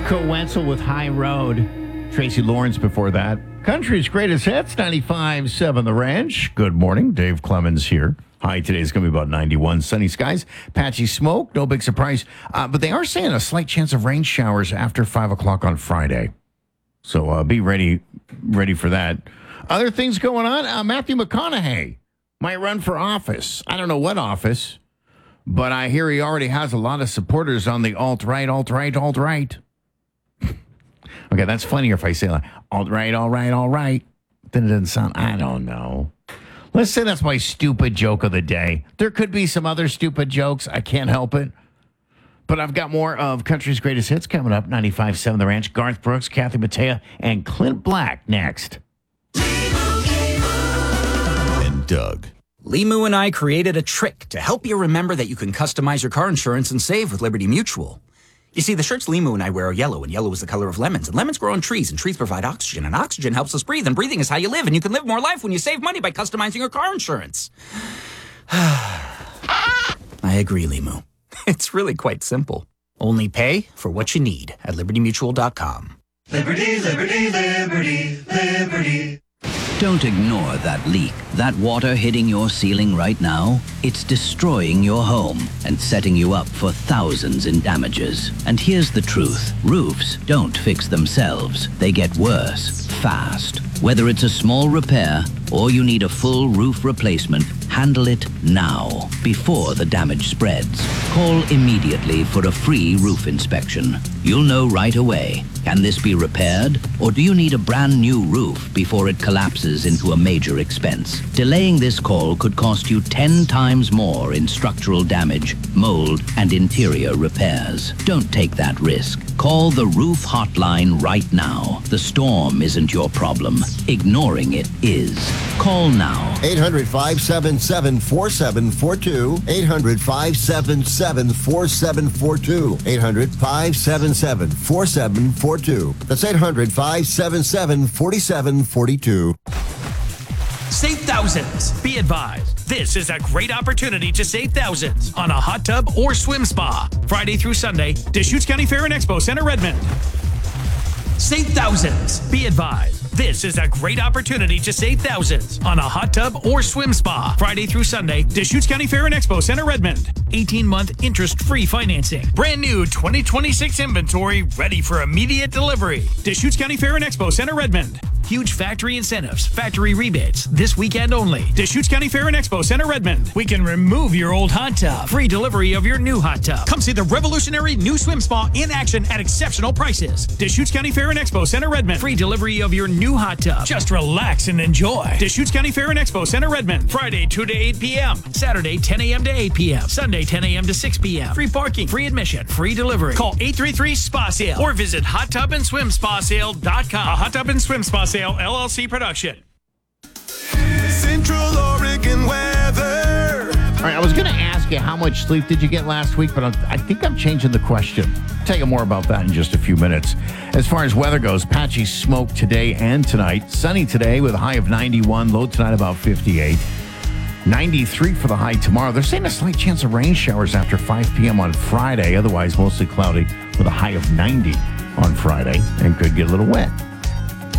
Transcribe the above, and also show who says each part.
Speaker 1: Nico Wenzel with High Road. Tracy Lawrence before that. Country's greatest hits, 95.7 The Ranch. Good morning. Dave Clemens here. High today is going to be about 91. Sunny skies, patchy smoke, no big surprise. But they are saying a slight chance of rain showers after 5 o'clock on Friday. So be ready for that. Other things going on. Matthew McConaughey might run for office. I don't know what office, but I hear he already has a lot of supporters on the alt-right. Okay, that's funnier if I say like, alt-right. Then it doesn't sound, I don't know. Let's say that's my stupid joke of the day. There could be some other stupid jokes. I can't help it. But I've got more of Country's Greatest Hits coming up. 95.7 The Ranch, Garth Brooks, Kathy Mattea, and Clint Black next.
Speaker 2: And Doug.
Speaker 3: Limu and I created a trick to help you remember that you can customize your car insurance and save with Liberty Mutual. You see, the shirts Limu and I wear are yellow, and yellow is the color of lemons. And lemons grow on trees, and trees provide oxygen. And oxygen helps us breathe, and breathing is how you live. And you can live more life when you save money by customizing your car insurance. I agree, Limu. It's really quite simple. Only pay for what you need at libertymutual.com.
Speaker 4: Liberty, liberty, liberty, liberty.
Speaker 5: Don't ignore that leak. That water hitting your ceiling right now, it's destroying your home and setting you up for thousands in damages. And here's the truth. Roofs don't fix themselves. They get worse, fast. Whether it's a small repair or you need a full roof replacement, handle it now, before the damage spreads. Call immediately for a free roof inspection. You'll know right away. Can this be repaired? Or do you need a brand new roof before it collapses into a major expense? Delaying this call could cost you 10 times more in structural damage, mold, and interior repairs. Don't take that risk. Call the Roof Hotline right now. The storm isn't your problem. Ignoring it is. Call now.
Speaker 6: 800-577-4742. 800-577-4742. 800-577-4742. That's 800-577-4742.
Speaker 7: Save thousands. Be advised, this is a great opportunity to save thousands on a hot tub or swim spa. Friday through Sunday, Deschutes County Fair and Expo Center, Redmond. Save thousands. Be advised, this is a great opportunity to save thousands on a hot tub or swim spa. Friday through Sunday, Deschutes County Fair and Expo Center, Redmond. 18-month interest-free financing. Brand new 2026 inventory ready for immediate delivery. Deschutes County Fair and Expo Center, Redmond. Huge factory incentives, factory rebates, this weekend only. Deschutes County Fair and Expo Center, Redmond. We can remove your old hot tub. Free delivery of your new hot tub. Come see the revolutionary new swim spa in action at exceptional prices. Deschutes County Fair and Expo Center, Redmond. Free delivery of your new hot tub. Just relax and enjoy. Deschutes County Fair and Expo Center, Redmond. Friday, 2 to 8 p.m. Saturday, 10 a.m. to 8 p.m. Sunday, 10 a.m. to 6 p.m. Free parking, free admission, free delivery. Call 833-SPA-SALE or visit HotTubAndSwimSpaSale.com. A Hot Tub and Swim Spa Sale, LLC production.
Speaker 2: Central Oregon weather.
Speaker 1: All right, I was going to ask you how much sleep did you get last week, but I think I'm changing the question. I'll tell you more about that in just a few minutes. As far as weather goes, patchy smoke today and tonight. Sunny today with a high of 91, low tonight about 58. 93 for the high tomorrow. They're saying a slight chance of rain showers after 5 p.m. on Friday. Otherwise, mostly cloudy with a high of 90 on Friday and could get a little wet.